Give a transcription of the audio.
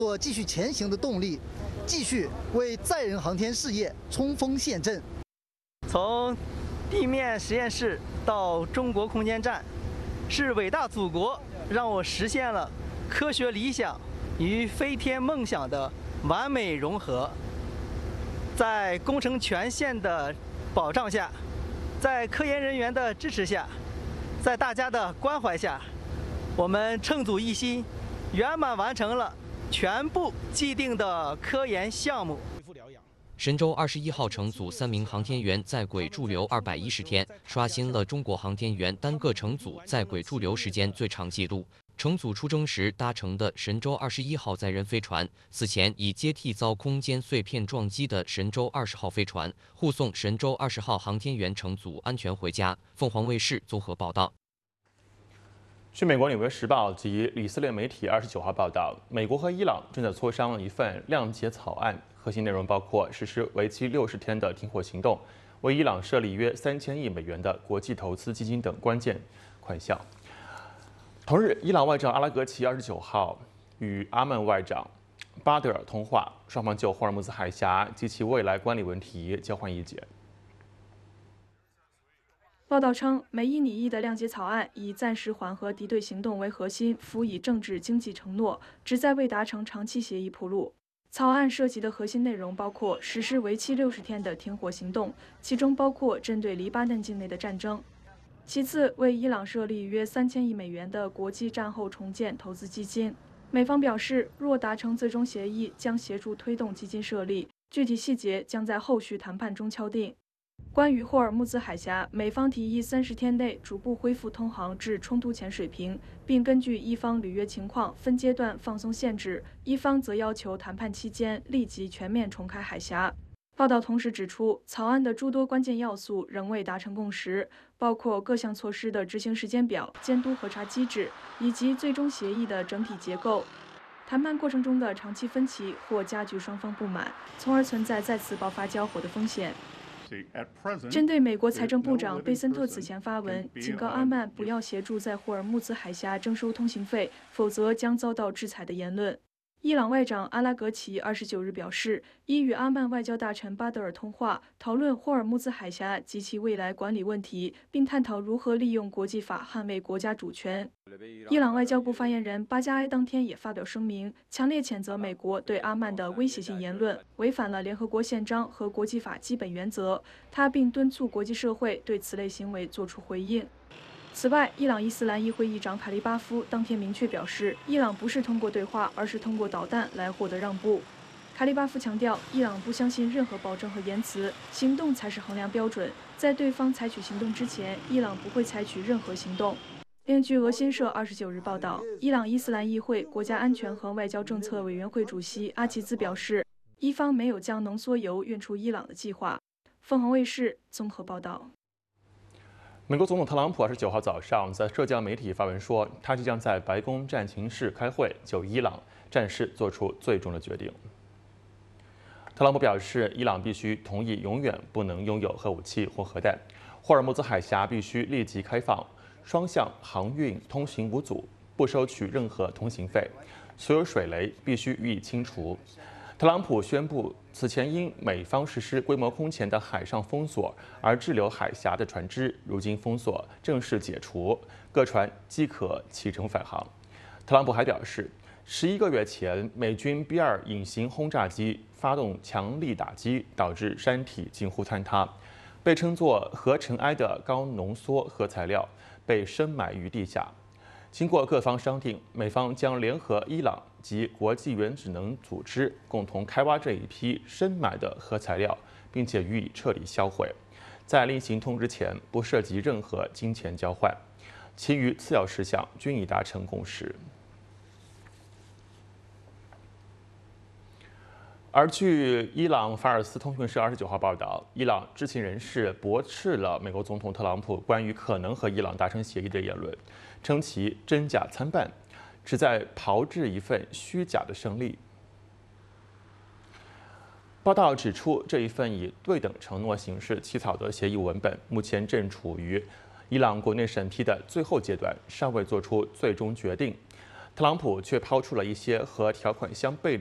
我继续前行的动力，继续为载人航天事业冲锋陷阵。 从地面实验室到中国空间站，是伟大祖国让我实现了科学理想与飞天梦想的完美融合。在工程权限的保障下，在科研人员的支持下，在大家的关怀下，我们乘组一心，圆满完成了全部既定的科研项目。 神舟21号乘组3名航天员在轨驻留210天，刷新了中国航天员单个乘组在轨驻留时间最长纪录。乘组出征时搭乘的神舟21号载人飞船，此前已接替遭空间碎片撞击的神舟20号飞船，护送神舟20号航天员乘组安全回家。凤凰卫视综合报道。 据美国《纽约时报》及以色列媒体29号报道，美国和伊朗正在磋商一份谅解草案，核心内容包括实施为期60天的停火行动，为伊朗设立约3000亿美元的国际投资基金等关键款项。同日，伊朗外长阿拉格齐29号与阿曼外长巴德尔通话，双方就霍尔木兹海峡及其未来管理问题交换意见。 报道称，美伊拟议的谅解草案以暂时缓和敌对行动为核心，辅以政治经济承诺，旨在为达成长期协议铺路。草案涉及的核心内容包括实施为期60天的停火行动，其中包括针对黎巴嫩境内的战争。其次，为伊朗设立约3000亿美元的国际战后重建投资基金。美方表示，若达成最终协议，将协助推动基金设立，具体细节将在后续谈判中敲定。关于霍尔木兹海峡，美方提议30天内逐步恢复通航至冲突前水平，并根据伊方履约情况分阶段放松限制；伊方则要求谈判期间立即全面重开海峡。报道同时指出，草案的诸多关键要素仍未达成共识，包括各项措施的执行时间表、监督核查机制以及最终协议的整体结构。谈判过程中的长期分歧或加剧双方不满，从而存在再次爆发交火的风险。针对美国财政部长贝森特此前发文警告阿曼不要协助在霍尔木兹海峡征收通行费，否则将遭到制裁的言论，伊朗外长阿拉格齐29日表示，已与阿曼外交大臣巴德尔通话，讨论霍尔木兹海峡及其未来管理问题，并探讨如何利用国际法捍卫国家主权。伊朗外交部发言人巴加埃当天也发表声明，强烈谴责美国对阿曼的威胁性言论，违反了联合国宪章和国际法基本原则。他并敦促国际社会对此类行为作出回应。此外，伊朗伊斯兰议会议长卡利巴夫当天明确表示，伊朗不是通过对话，而是通过导弹来获得让步。卡利巴夫强调，伊朗不相信任何保证和言辞，行动才是衡量标准。在对方采取行动之前，伊朗不会采取任何行动。另据俄新社29日报道，伊朗伊斯兰议会国家安全和外交政策委员会主席阿齐兹表示，伊方没有将浓缩铀运出伊朗的计划。凤凰卫视综合报道。 美国总统特朗普29号早上在社交媒体发文说，他即将在白宫战情室开会，就伊朗战事做出最终的决定。特朗普表示，伊朗必须同意永远不能拥有核武器或核弹，霍尔木兹海峡必须立即开放，双向航运通行无阻，不收取任何通行费，所有水雷必须予以清除。特朗普宣布，此前因美方实施规模空前的海上封锁而滞留海峡的船只，如今封锁正式解除，各船即可启程返航。特朗普还表示，11个月前，美军 B-2隐形轰炸机发动强力打击，导致山体近乎坍塌。被称作核尘埃的高浓缩核材料被深埋于地下。经过各方商定，美方将联合伊朗及国际原子能组织共同开挖这一批深埋的核材料，并且予以彻底销毁。在另行通知前，不涉及任何金钱交换，其余次要事项均已达成共识。而据伊朗法尔斯通讯社29号报道，伊朗知情人士驳斥了美国总统特朗普关于可能和伊朗达成协议的言论，称其真假参半，旨在炮制一份虚假的胜利。报道指出，这一份以对等承诺形式起草的协议文本，目前正处于伊朗国内审批的最后阶段，尚未做出最终决定。 特朗普却抛出了一些和条款相悖